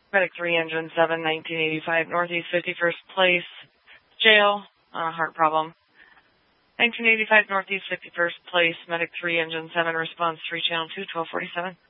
Medic 3, Engine 7, 1985, Northeast 51st Place, jail, heart problem. 1985, Northeast 51st Place, Medic 3, Engine 7, response 3, Channel 2, 1247.